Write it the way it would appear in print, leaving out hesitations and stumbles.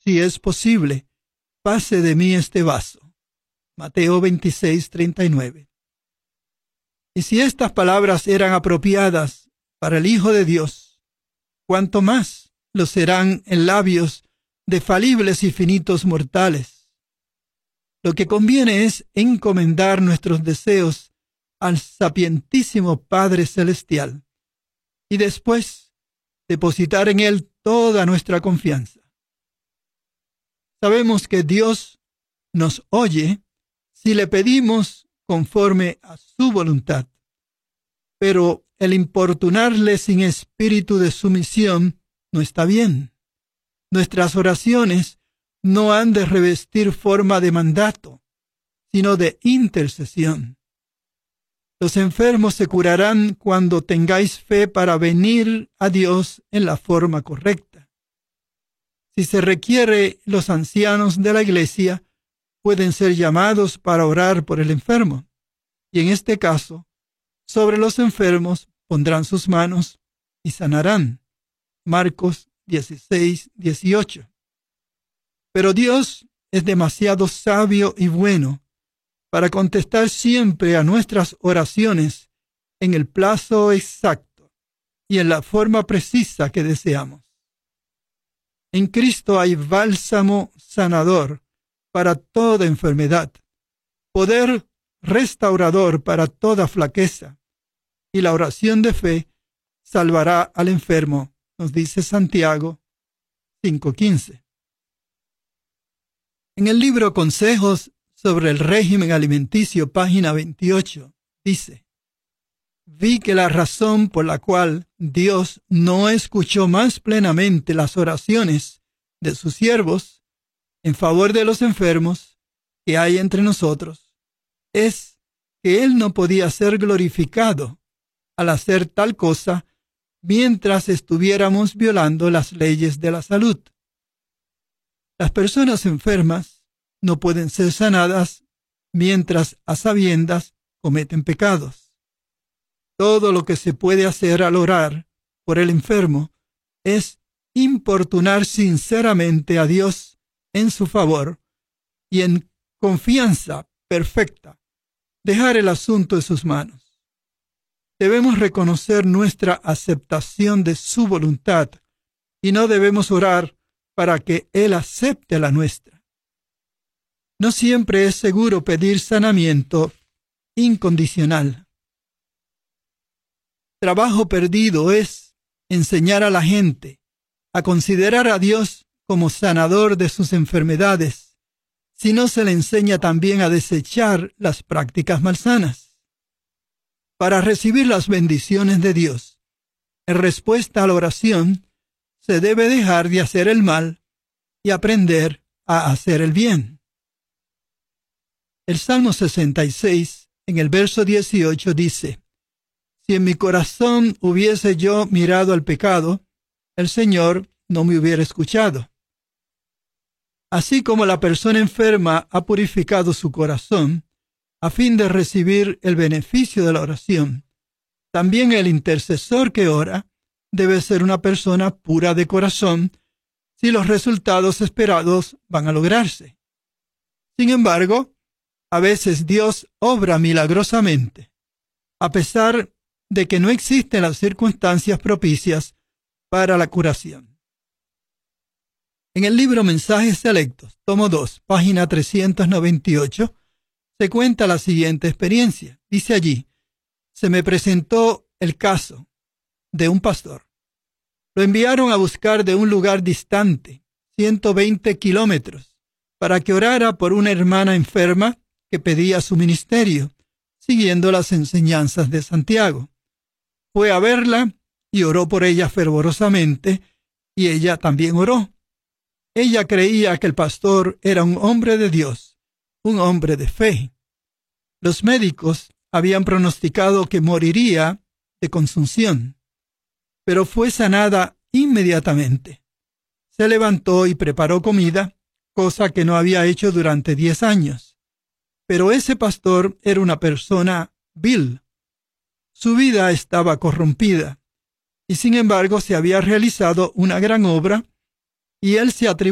si es posible, pase de mí este vaso. Mateo 26:39. Y si estas palabras eran apropiadas para el Hijo de Dios, cuánto más lo serán en labios de falibles y finitos mortales. Lo que conviene es encomendar nuestros deseos al sapientísimo Padre Celestial y después depositar en Él toda nuestra confianza. Sabemos que Dios nos oye si le pedimos conforme a su voluntad, pero el importunarle sin espíritu de sumisión no está bien. Nuestras oraciones no han de revestir forma de mandato, sino de intercesión. Los enfermos se curarán cuando tengáis fe para venir a Dios en la forma correcta. Si se requiere, los ancianos de la iglesia pueden ser llamados para orar por el enfermo, y en este caso, sobre los enfermos pondrán sus manos y sanarán. Marcos 16:18. Pero Dios es demasiado sabio y bueno para contestar siempre a nuestras oraciones en el plazo exacto y en la forma precisa que deseamos. En Cristo hay bálsamo sanador para toda enfermedad, poder restaurador para toda flaqueza, y la oración de fe salvará al enfermo, nos dice Santiago 5:15. En el libro Consejos sobre el régimen alimenticio, página 28, dice: vi que la razón por la cual Dios no escuchó más plenamente las oraciones de sus siervos en favor de los enfermos que hay entre nosotros es que Él no podía ser glorificado al hacer tal cosa mientras estuviéramos violando las leyes de la salud. Las personas enfermas no pueden ser sanadas mientras a sabiendas cometen pecados. Todo lo que se puede hacer al orar por el enfermo es importunar sinceramente a Dios en su favor y en confianza perfecta dejar el asunto en sus manos. Debemos reconocer nuestra aceptación de su voluntad y no debemos orar para que Él acepte la nuestra. No siempre es seguro pedir sanamiento incondicional. Trabajo perdido es enseñar a la gente a considerar a Dios como sanador de sus enfermedades, si no se le enseña también a desechar las prácticas malsanas. Para recibir las bendiciones de Dios, en respuesta a la oración, se debe dejar de hacer el mal y aprender a hacer el bien. El Salmo 66, en el verso 18, dice: si en mi corazón hubiese yo mirado al pecado, el Señor no me hubiera escuchado. Así como la persona enferma ha purificado su corazón a fin de recibir el beneficio de la oración, también el intercesor que ora debe ser una persona pura de corazón si los resultados esperados van a lograrse. Sin embargo, a veces Dios obra milagrosamente, a pesar de que no existen las circunstancias propicias para la curación. En el libro Mensajes Selectos, tomo 2, página 398, se cuenta la siguiente experiencia. Dice allí: se me presentó el caso de un pastor. Lo enviaron a buscar de un lugar distante, 120 kilómetros, para que orara por una hermana enferma que pedía su ministerio, siguiendo las enseñanzas de Santiago. Fue a verla y oró por ella fervorosamente, y ella también oró. Ella creía que el pastor era un hombre de Dios, un hombre de fe. Los médicos habían pronosticado que moriría de consunción, pero fue sanada inmediatamente. Se levantó y preparó comida, cosa que no había hecho durante 10 años. Pero ese pastor era una persona vil. Su vida estaba corrompida, y sin embargo se había realizado una gran obra, y él se atribuyó